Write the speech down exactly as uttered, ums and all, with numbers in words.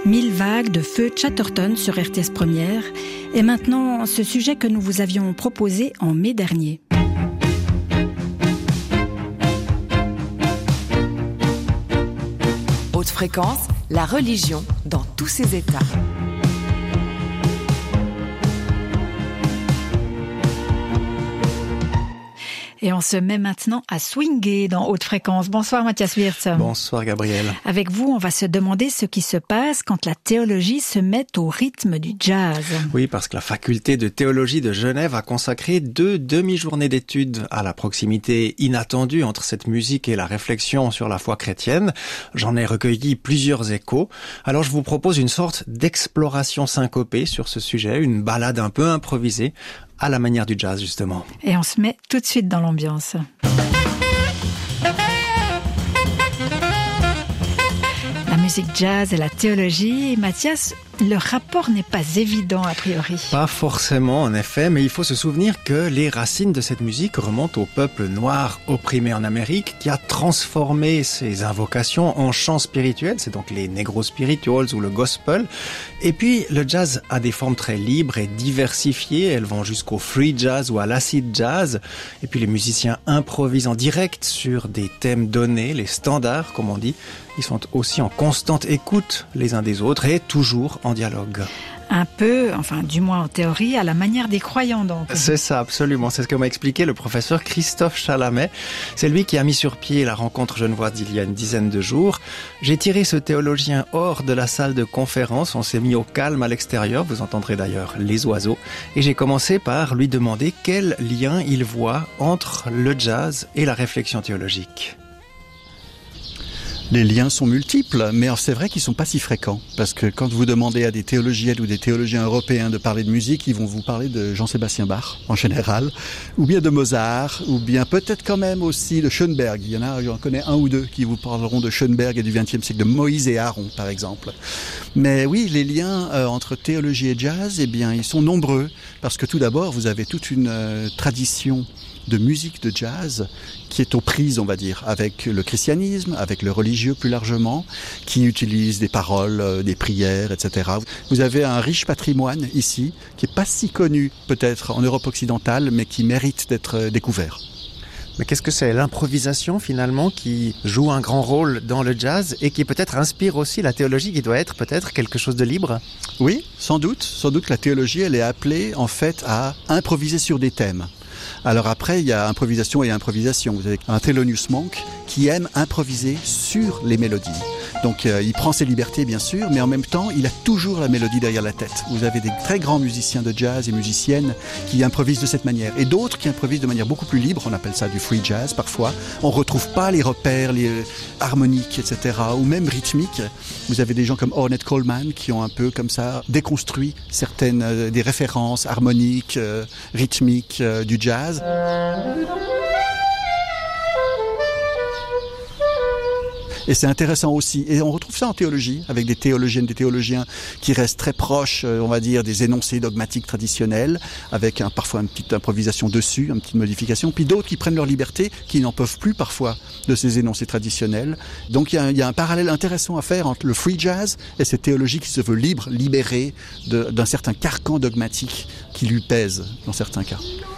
Mille vagues de feu Chatterton sur R T S Première. Et maintenant, ce sujet que nous vous avions proposé en mai dernier. Haute fréquence, la religion dans tous ses états. Et on se met maintenant à swinguer dans Haute Fréquence. Bonsoir Mathias Wirtz. Bonsoir Gabriel. Avec vous, on va se demander ce qui se passe quand la théologie se met au rythme du jazz. Oui, parce que la faculté de théologie de Genève a consacré deux demi-journées d'études à la proximité inattendue entre cette musique et la réflexion sur la foi chrétienne. J'en ai recueilli plusieurs échos. Alors je vous propose une sorte d'exploration syncopée sur ce sujet, une balade un peu improvisée, à la manière du jazz, justement. Et on se met tout de suite dans l'ambiance. La musique jazz et la théologie, Mathias, le rapport n'est pas évident a priori. Pas forcément, en effet, mais il faut se souvenir que les racines de cette musique remontent au peuple noir opprimé en Amérique qui a transformé ses invocations en chants spirituels, c'est donc les negro spirituals ou le gospel. Et puis, le jazz a des formes très libres et diversifiées, elles vont jusqu'au free jazz ou à l'acid jazz. Et puis, les musiciens improvisent en direct sur des thèmes donnés, les standards, comme on dit. Ils sont aussi en constante écoute les uns des autres et toujours en dialogue. Un peu, enfin du moins en théorie, à la manière des croyants donc. C'est ça, absolument. C'est ce que m'a expliqué le professeur Christophe Chalamet. C'est lui qui a mis sur pied la rencontre genevoise d'il y a une dizaine de jours. J'ai tiré ce théologien hors de la salle de conférence. On s'est mis au calme à l'extérieur. Vous entendrez d'ailleurs les oiseaux. Et j'ai commencé par lui demander quel lien il voit entre le jazz et la réflexion théologique. Les liens sont multiples, mais c'est vrai qu'ils sont pas si fréquents. Parce que quand vous demandez à des théologiennes ou des théologiens européens de parler de musique, ils vont vous parler de Jean-Sébastien Bach, en général, ou bien de Mozart, ou bien peut-être quand même aussi de Schoenberg. Il y en a, j'en connais un ou deux qui vous parleront de Schoenberg et du vingtième siècle, de Moïse et Aaron, par exemple. Mais oui, les liens euh, entre théologie et jazz, eh bien, ils sont nombreux. Parce que tout d'abord, vous avez toute une euh, tradition de musique de jazz qui est aux prises, on va dire, avec le christianisme, avec le religieux plus largement, qui utilise des paroles, euh, des prières, et cetera. Vous avez un riche patrimoine ici, qui est pas si connu peut-être en Europe occidentale, mais qui mérite d'être euh, découvert. Mais qu'est-ce que c'est l'improvisation finalement qui joue un grand rôle dans le jazz et qui peut-être inspire aussi la théologie qui doit être peut-être quelque chose de libre? Oui, sans doute. Sans doute que la théologie, elle est appelée en fait à improviser sur des thèmes. Alors après, il y a improvisation et improvisation. Vous avez un Thelonious Monk qui aime improviser sur les mélodies. Donc euh, il prend ses libertés bien sûr, mais en même temps, il a toujours la mélodie derrière la tête. Vous avez des très grands musiciens de jazz et musiciennes qui improvisent de cette manière. Et d'autres qui improvisent de manière beaucoup plus libre, on appelle ça du free jazz parfois. On ne retrouve pas les repères, les euh, harmoniques, et cetera, ou même rythmiques. Vous avez des gens comme Ornette Coleman qui ont un peu comme ça déconstruit certaines euh, des références harmoniques, euh, rythmiques euh, du jazz. Et c'est intéressant aussi. Et on retrouve ça en théologie, avec des théologiennes, des théologiens qui restent très proches, on va dire, des énoncés dogmatiques traditionnels, avec un, parfois une petite improvisation dessus, une petite modification. Puis d'autres qui prennent leur liberté, qui n'en peuvent plus parfois de ces énoncés traditionnels. Donc il y a, il y a un parallèle intéressant à faire entre le free jazz et cette théologie qui se veut libre, libérée de, d'un certain carcan dogmatique qui lui pèse dans certains cas.